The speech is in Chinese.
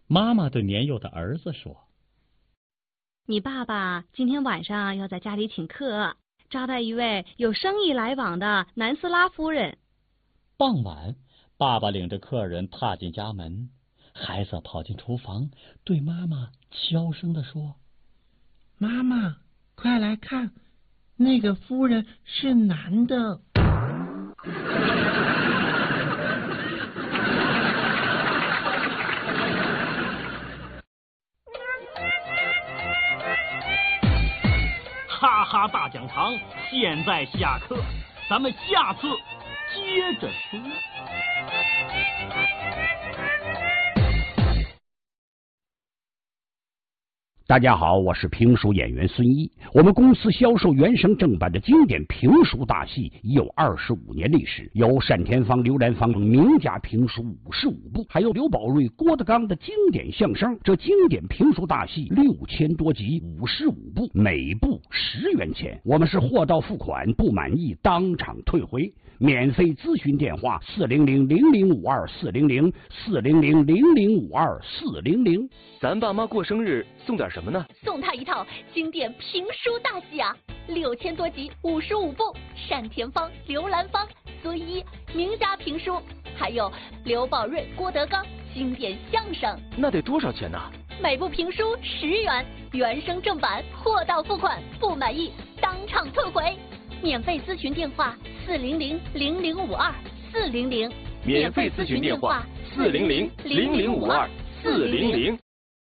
妈妈对年幼的儿子说：“ 你爸爸今天晚上要在家里请客，招待一位有生意来往的南斯拉夫人。” 傍晚，爸爸领着客人踏进家门，孩子跑进厨房，对妈妈悄声地说：“ 妈妈，快来看，那个夫人是男的。” 哈哈大讲堂现在下课，咱们下次接着说。 大家好，我是评书演员孙一。我们公司销售原声正版的经典评书大戏已有25年历史，有单田芳、刘兰芳名家评书55部，还有刘宝瑞、郭德纲的经典相声。这经典评书大戏6000多集，55部，每部10元钱。我们是货到付款，不满意当场退回。免费咨询电话400-0052-400，400-0052-400。 咱爸妈过生日送点什么呢？ 送他一套经典评书大戏啊，6000多集，55部，单田芳、刘兰芳、孙一名家评书，还有刘宝瑞、郭德纲经典相声。 那得多少钱呢？ 每部评书10元，原声正版，货到付款，不满意当场退回。免费咨询电话400-0052-400， 免费咨询电话400-0052-400。